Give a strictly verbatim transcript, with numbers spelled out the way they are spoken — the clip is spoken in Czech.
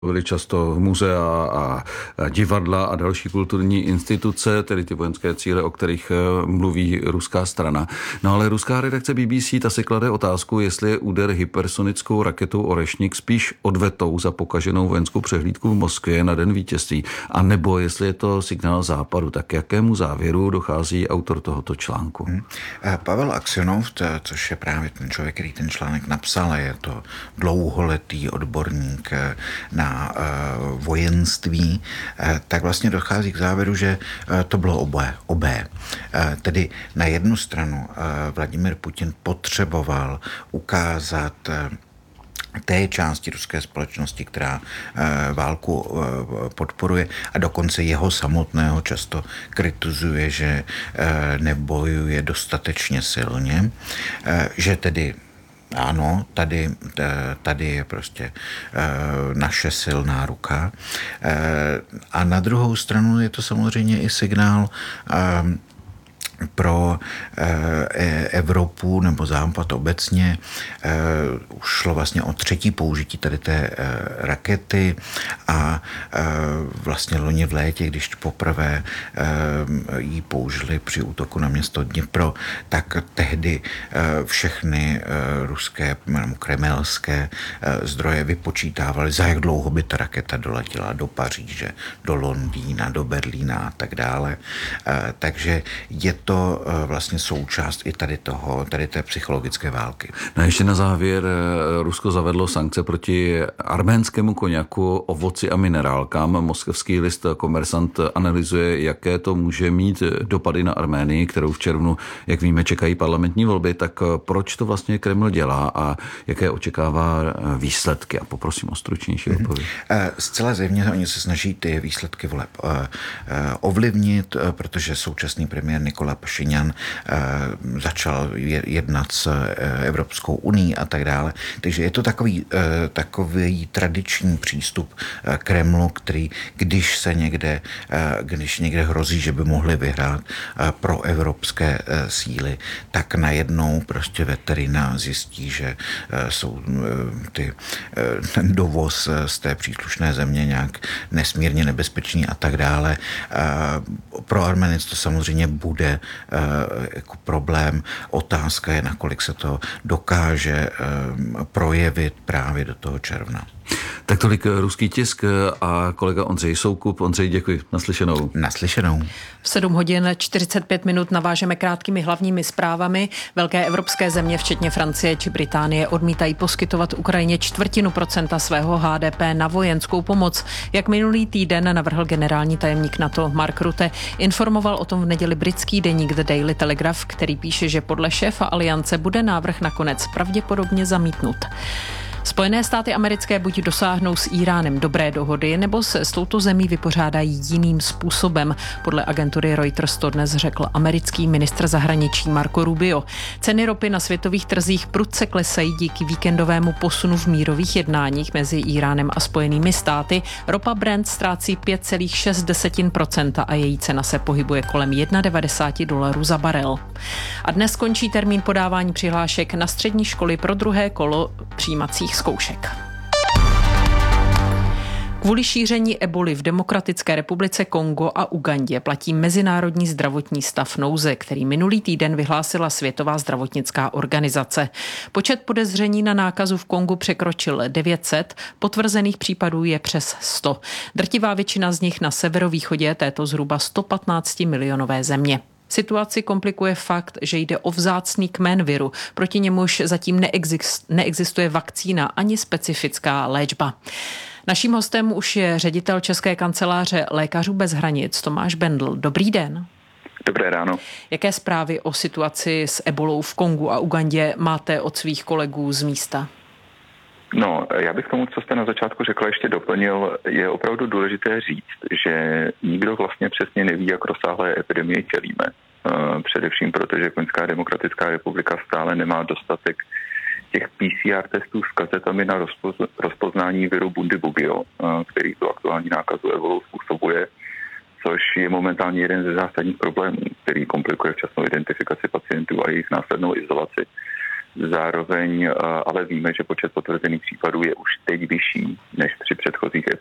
byly často muzea a divadla a další kulturní instituce, tedy ty vojenské cíle, o kterých mluví ruská strana. No ale ruská redakce B B C ta si klade otázku, jestli je úder hypersonickou raketou Orešnik spíš odvetou za pokaženou vojenskou přehlídku v Moskvě na den vítězství, a nebo jestli je to signál západu. Tak jakému závěru dochází autor tohoto článku? Hmm. Pavel Aksionov, to, což je právě ten člověk, který ten článek napsal, je to dlouholetý odborník na vojenství, tak vlastně dochází k závěru, že to bylo obé. obé. Tedy na jednu stranu Vladimir Putin potřeboval ukázat té části ruské společnosti, která válku podporuje a dokonce jeho samotného často kritizuje, že nebojuje dostatečně silně, že tedy ano, tady, tady je prostě naše silná ruka. A na druhou stranu je to samozřejmě i signál pro Evropu nebo Západ obecně. Už šlo vlastně o třetí použití tady té rakety a vlastně loni v létě, když poprvé ji použili při útoku na město Dnipro, tak tehdy všechny ruské nebo kremelské zdroje vypočítávaly, za jak dlouho by ta raketa doletěla do Paříže, do Londýna, do Berlína a tak dále. Takže je to to vlastně součást i tady toho, tady té psychologické války. No ještě na závěr, Rusko zavedlo sankce proti arménskému koněku, ovoci a minerálkám. Moskevský list Komersant analyzuje, jaké to může mít dopady na Arménii, kterou v červnu, jak víme, čekají parlamentní volby. Tak proč to vlastně Kreml dělá a jaké očekává výsledky? A poprosím o stručnější mm-hmm. odpověď. Zcela zjevně oni se snaží ty výsledky voleb ovlivnit, protože současný premiér Nikola Pašinjan začal jednat s Evropskou unií a tak dále. Takže je to takový, takový tradiční přístup Kremlu, který, když se někde, když někde hrozí, že by mohli vyhrát pro evropské síly, tak najednou prostě veterina zjistí, že jsou ty, ten dovoz z té příslušné země nějak nesmírně nebezpečný a tak dále. Pro Arménec to samozřejmě bude jako problém. Otázka je, nakolik se to dokáže projevit právě do toho června. Tak tolik ruský tisk a kolega Ondřej Soukup. Ondřej, děkuji. Naslyšenou. Naslyšenou. V sedm hodin čtyřicet pět minut navážeme krátkými hlavními zprávami. Velké evropské země, včetně Francie či Británie, odmítají poskytovat Ukrajině čtvrtinu procenta svého H D P na vojenskou pomoc. Jak minulý týden navrhl generální tajemník NATO Mark Rutte, informoval o tom v neděli britský deník The Daily Telegraph, který píše, že podle šéfa aliance bude návrh nakonec pravděpodobně zamítnut. Spojené státy americké buď dosáhnou s Íránem dobré dohody, nebo se s touto zemí vypořádají jiným způsobem. Podle agentury Reuters to dnes řekl americký ministr zahraničí Marco Rubio. Ceny ropy na světových trzích prudce klesají díky víkendovému posunu v mírových jednáních mezi Íránem a Spojenými státy. Ropa Brent ztrácí pět celá šest procenta a její cena se pohybuje kolem devadesát jedna dolarů za barel. A dnes končí termín podávání přihlášek na střední školy pro druhé kolo přijímacích zkoušek. Kvůli šíření eboli v Demokratické republice Kongo a Ugandě platí mezinárodní zdravotní stav nouze, který minulý týden vyhlásila Světová zdravotnická organizace. Počet podezření na nákazu v Kongu překročil devět set, potvrzených případů je přes sto. Drtivá většina z nich na severovýchodě této zhruba sto patnáct milionové země. Situaci komplikuje fakt, že jde o vzácný kmen viru, proti němuž zatím neexistuje vakcína ani specifická léčba. Naším hostem už je ředitel České kanceláře Lékařů bez hranic Tomáš Bendl. Dobrý den. Dobré ráno. Jaké zprávy o situaci s ebolou v Kongu a Ugandě máte od svých kolegů z místa? No, já bych tomu, co jste na začátku řekla, ještě doplnil. Je opravdu důležité říct, že nikdo vlastně přesně neví, jak rozsáhlé epidemie čelíme. Především proto, že Koňská demokratická republika stále nemá dostatek těch P C R testů s kazetami na rozpoz- rozpoznání viru Bundibugyo, který tu aktuální nákazu ebolou způsobuje, což je momentálně jeden ze zásadních problémů, který komplikuje včasnou identifikaci pacientů a jejich následnou izolaci. Zároveň ale víme, že počet potvrzených případů je už teď vyšší než při předchozích